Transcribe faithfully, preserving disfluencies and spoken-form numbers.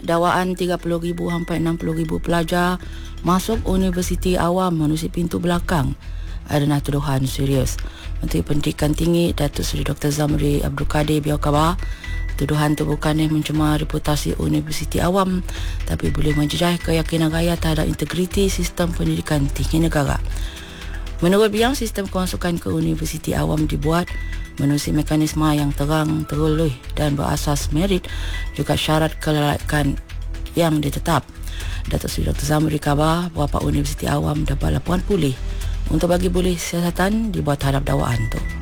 dakwaan tiga puluh ribu sampai enam puluh ribu pelajar masuk universiti awam melalui pintu belakang adalah tuduhan serius. Menteri Pendidikan Tinggi Datuk Seri Doktor Zamri Abdul Kadir biar khabar tuduhan itu bukannya mencemar reputasi universiti awam, tapi boleh menjejah keyakinan rakyat terhadap integriti sistem pendidikan tinggi negara. Menurut beliau, sistem kemasukan ke universiti awam dibuat melalui mekanisme yang terang, terulih dan berasas merit, juga syarat kelaikan yang ditetap. Datuk Seri Doktor Zamri khabar beberapa universiti awam dapat laporan pulih untuk bagi boleh siasatan dibuat terhadap dakwaan itu.